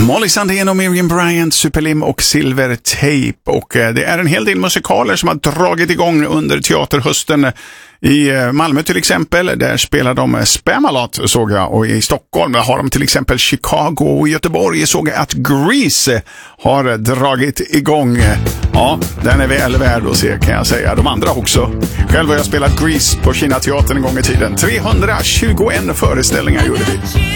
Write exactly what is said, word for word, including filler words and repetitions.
Molly Sandén och Miriam Bryant, Superlim och Silver Tape. Och det är en hel del musikaler som har dragit igång under teaterhösten. I Malmö till exempel, där spelar de Spamalot såg jag, och i Stockholm har de till exempel Chicago, och i Göteborg såg jag att Grease har dragit igång. Ja, den är väl värd att se, kan jag säga. De andra också. Själv har jag spelat Grease på Kina teatern en gång i tiden. trehundratjugoen föreställningar gjorde vi.